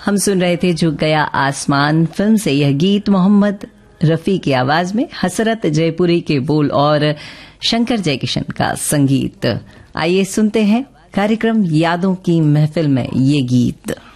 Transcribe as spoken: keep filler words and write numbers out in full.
हम सुन रहे थे झुक गया आसमान फिल्म से यह गीत, मोहम्मद रफी की आवाज में, हसरत जयपुरी के बोल और शंकर जयकिशन का संगीत। आइए सुनते हैं कार्यक्रम यादों की महफिल में ये गीत।